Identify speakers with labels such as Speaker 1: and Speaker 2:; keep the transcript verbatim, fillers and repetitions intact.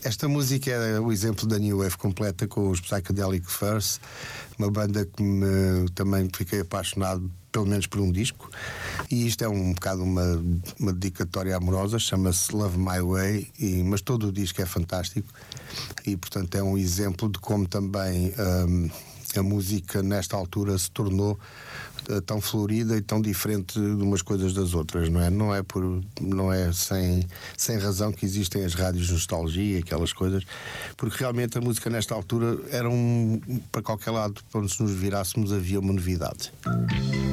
Speaker 1: esta música é o exemplo da New Wave completa, com os Psychedelic Furs, uma banda que me, também fiquei apaixonado pelo menos por um disco, e isto é um bocado uma, uma dedicatória amorosa, chama-se Love My Way, e, mas todo o disco é fantástico, e portanto é um exemplo de como também um, a música nesta altura se tornou uh, tão florida e tão diferente de umas coisas das outras, não é? Não é, por, não é sem, sem razão que existem as rádios de nostalgia, aquelas coisas, porque realmente a música nesta altura era um, para qualquer lado, para onde nos virássemos havia uma novidade.